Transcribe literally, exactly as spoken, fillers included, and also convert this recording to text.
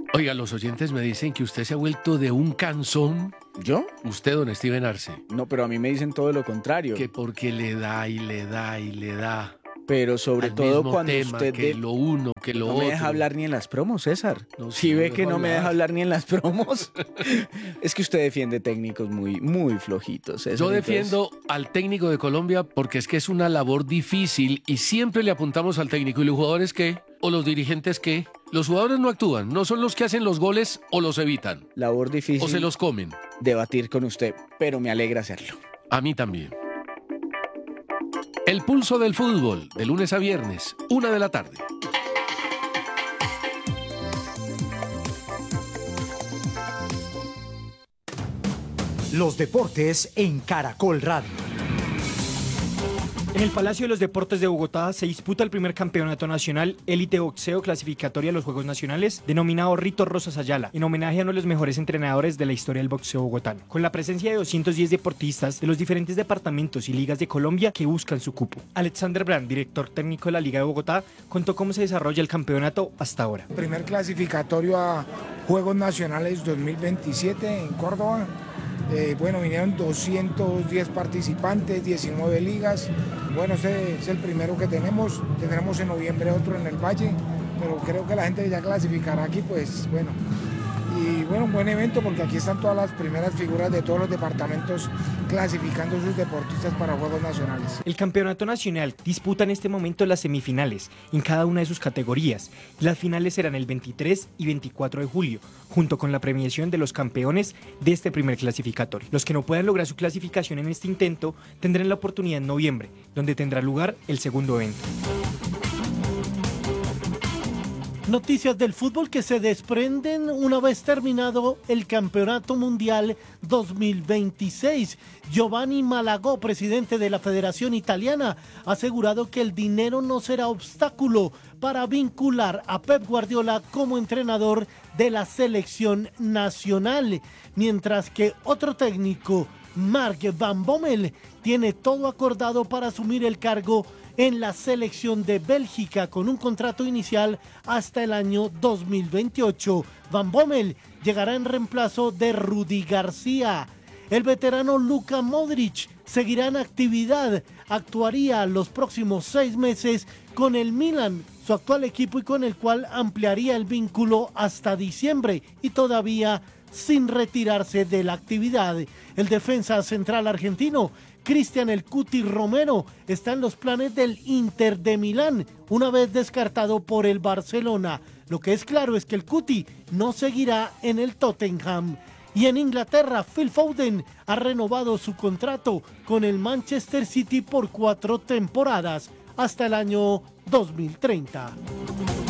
Oiga, los oyentes me dicen que usted se ha vuelto de un cansón. ¿Yo? Usted, don Steven Arce. No, pero a mí me dicen todo lo contrario. Que porque le da y le da y le da. Pero sobre al todo mismo cuando tema, usted... que de- lo uno, que lo no otro. me deja hablar ni en las promos, César. No, si sí, ve lo que dejo no me hablar. deja hablar ni en las promos. Es que usted defiende técnicos muy, muy flojitos, César. Yo entonces- defiendo al técnico de Colombia porque es que es una labor difícil y siempre le apuntamos al técnico. ¿Y los jugadores qué? ¿O los dirigentes qué? Los jugadores no actúan, no son los que hacen los goles o los evitan. Labor difícil O se los comen. debatir con usted, pero me alegra hacerlo. A mí también. El pulso del fútbol, de lunes a viernes, una de la tarde. Los deportes en Caracol Radio. En el Palacio de los Deportes de Bogotá se disputa el primer campeonato nacional élite boxeo clasificatoria a los Juegos Nacionales, denominado Rito Rosas Ayala, en homenaje a uno de los mejores entrenadores de la historia del boxeo bogotano. Con la presencia de doscientos diez deportistas de los diferentes departamentos y ligas de Colombia que buscan su cupo. Alexander Brand, director técnico de la Liga de Bogotá, contó cómo se desarrolla el campeonato hasta ahora. Primer clasificatorio a Juegos Nacionales dos mil veintisiete en Córdoba. Eh, bueno, vinieron doscientos diez participantes, diecinueve ligas. Bueno, ese es el primero que tenemos. Tendremos en noviembre otro en el Valle, pero creo que la gente que ya clasificará aquí, pues bueno. Y bueno, un buen evento porque aquí están todas las primeras figuras de todos los departamentos clasificando sus deportistas para Juegos Nacionales. El campeonato nacional disputa en este momento las semifinales en cada una de sus categorías. Las finales serán el veintitrés y veinticuatro de julio, junto con la premiación de los campeones de este primer clasificatorio. Los que no puedan lograr su clasificación en este intento tendrán la oportunidad en noviembre, donde tendrá lugar el segundo evento. Noticias del fútbol que se desprenden una vez terminado el Campeonato Mundial dos mil veintiséis. Giovanni Malagò, presidente de la Federación Italiana, ha asegurado que el dinero no será obstáculo para vincular a Pep Guardiola como entrenador de la selección nacional, mientras que otro técnico, Mark Van Bommel, tiene todo acordado para asumir el cargo en la selección de Bélgica con un contrato inicial hasta el año dos mil veintiocho. Van Bommel llegará en reemplazo de Rudy García. El veterano Luka Modric seguirá en actividad, actuaría los próximos seis meses con el Milan, su actual equipo y con el cual ampliaría el vínculo hasta diciembre y todavía sin retirarse de la actividad. El defensa central argentino Cristian El Cuti Romero está en los planes del Inter de Milán, una vez descartado por el Barcelona. Lo que es claro es que el Cuti no seguirá en el Tottenham. Y en Inglaterra, Phil Foden ha renovado su contrato con el Manchester City por cuatro temporadas hasta el año dos mil treinta.